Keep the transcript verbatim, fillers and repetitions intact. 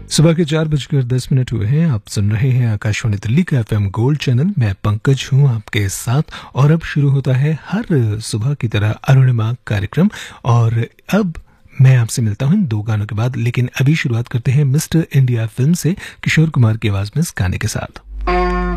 सुबह के चार बजकर दस मिनट हुए हैं। आप सुन रहे हैं आकाशवाणी दिल्ली का एफएम गोल्ड चैनल। मैं पंकज हूं आपके साथ और अब शुरू होता है हर सुबह की तरह अरुणिमा कार्यक्रम। और अब मैं आपसे मिलता हूं दो गानों के बाद, लेकिन अभी शुरुआत करते हैं मिस्टर इंडिया फिल्म से किशोर कुमार की आवाज में इस गाने के साथ।